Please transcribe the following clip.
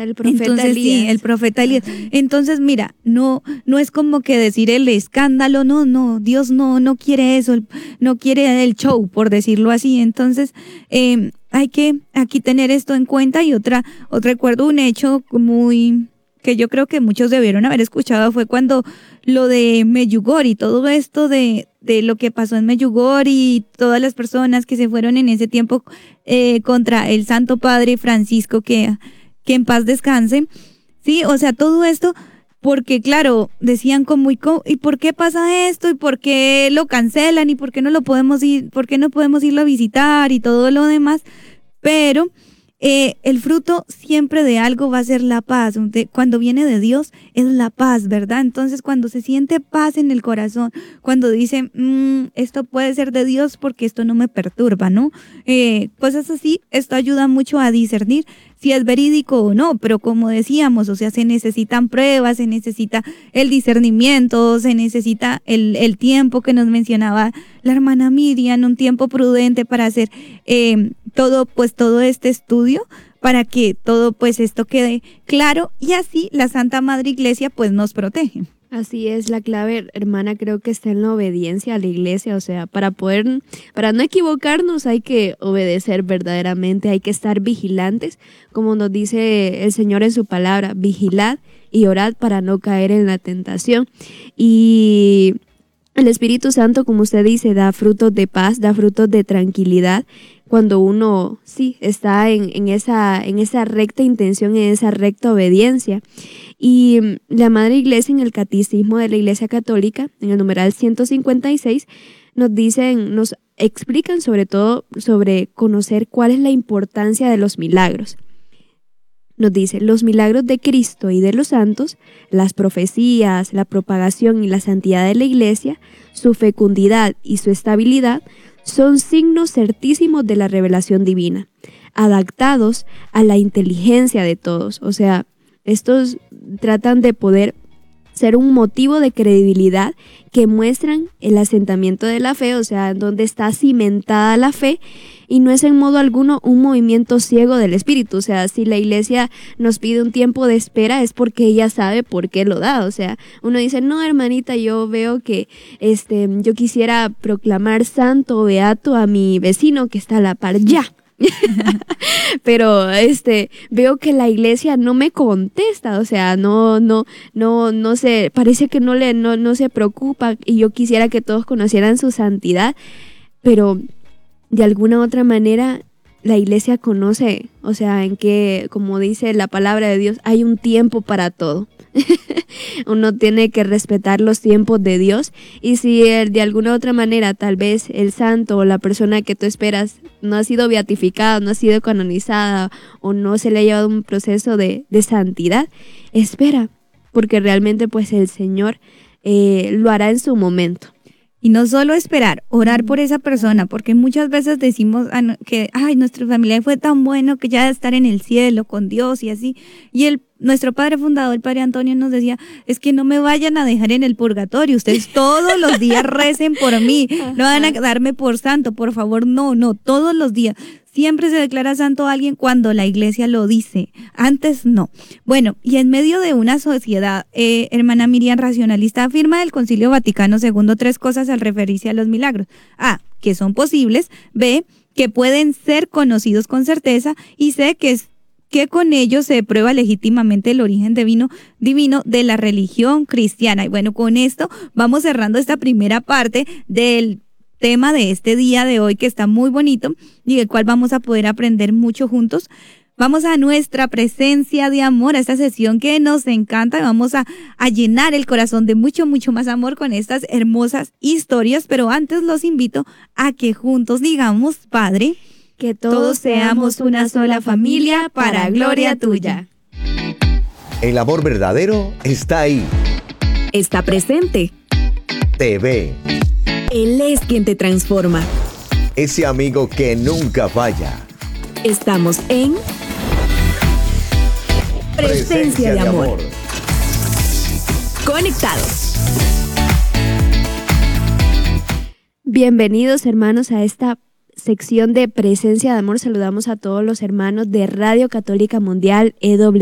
El profeta Entonces, Elías. sí, el profeta Elías. Entonces, mira, no es como que decir el escándalo, no, Dios no quiere eso, no quiere el show, por decirlo así. Entonces, hay que aquí tener esto en cuenta. Y recuerdo un hecho muy que yo creo que muchos debieron haber escuchado, fue cuando lo de Medjugorje y todo esto de lo que pasó en Medjugorje y todas las personas que se fueron en ese tiempo contra el Santo Padre Francisco, que en paz descanse. Sí, o sea, todo esto, porque claro, decían ¿y por qué pasa esto? ¿Y por qué lo cancelan? ¿Y por qué no podemos irlo a visitar? Y todo lo demás. Pero el fruto siempre de algo va a ser la paz. Cuando viene de Dios es la paz, ¿verdad? Entonces, cuando se siente paz en el corazón, cuando dice, esto puede ser de Dios porque esto no me perturba, ¿no? Cosas así, esto ayuda mucho a discernir si es verídico o no, pero como decíamos, o sea, se necesitan pruebas, se necesita el discernimiento, se necesita el tiempo que nos mencionaba la hermana Miriam, un tiempo prudente para hacer todo este estudio, para que todo pues esto quede claro, y así la Santa Madre Iglesia pues nos protege. Así es, la clave, hermana, creo que está en la obediencia a la iglesia. O sea, para no equivocarnos hay que obedecer verdaderamente, hay que estar vigilantes, como nos dice el Señor en su palabra, vigilad y orad para no caer en la tentación. Y el Espíritu Santo, como usted dice, da frutos de paz, da frutos de tranquilidad, cuando uno sí está en esa recta intención, en esa recta obediencia. Y la Madre Iglesia, en el Catecismo de la Iglesia Católica, en el numeral 156, nos explican sobre todo sobre conocer cuál es la importancia de los milagros. Nos dice, los milagros de Cristo y de los santos, las profecías, la propagación y la santidad de la Iglesia, su fecundidad y su estabilidad, son signos certísimos de la revelación divina, adaptados a la inteligencia de todos. O sea, estos tratan de poder ser un motivo de credibilidad que muestran el asentamiento de la fe, o sea, donde está cimentada la fe, y no es en modo alguno un movimiento ciego del espíritu. O sea, si la iglesia nos pide un tiempo de espera es porque ella sabe por qué lo da. O sea, uno dice, no, hermanita, yo veo que yo quisiera proclamar santo o beato a mi vecino que está a la par ya. Pero veo que la iglesia no me contesta, o sea, no sé, parece que no se preocupa, y yo quisiera que todos conocieran su santidad, pero de alguna u otra manera la iglesia conoce, o sea, en que, como dice la palabra de Dios, hay un tiempo para todo. Uno tiene que respetar los tiempos de Dios, y si de alguna u otra manera tal vez el santo o la persona que tú esperas no ha sido beatificada, no ha sido canonizada, o no se le ha llevado un proceso de santidad, espera, porque realmente pues el Señor lo hará en su momento. Y no solo esperar, orar por esa persona, porque muchas veces decimos que nuestra familia fue tan bueno que ya de estar en el cielo con Dios y así. Y nuestro padre fundador, el padre Antonio, nos decía, es que no me vayan a dejar en el purgatorio, ustedes todos los días recen por mí, no van a darme por santo, por favor, no, todos los días. Siempre se declara santo a alguien cuando la iglesia lo dice, antes no. Bueno, y en medio de una sociedad, hermana Miriam, racionalista, afirma el Concilio Vaticano II 3 cosas al referirse a los milagros. A, que son posibles. B, que pueden ser conocidos con certeza. Y C, que con ello se prueba legítimamente el origen divino de la religión cristiana. Y bueno, con esto vamos cerrando esta primera parte del tema de este día de hoy, que está muy bonito y del cual vamos a poder aprender mucho juntos. Vamos a nuestra presencia de amor, a esta sesión que nos encanta, y vamos a llenar el corazón de mucho, mucho más amor con estas hermosas historias. Pero antes los invito a que juntos digamos, Padre, que todos seamos una sola familia para gloria tuya. El amor verdadero está ahí. Está presente. Te ve. Él es quien te transforma. Ese amigo que nunca falla. Estamos en Presencia de Amor. Conectados. Bienvenidos, hermanos, a esta sección de Presencia de Amor. Saludamos a todos los hermanos de Radio Católica Mundial, EW.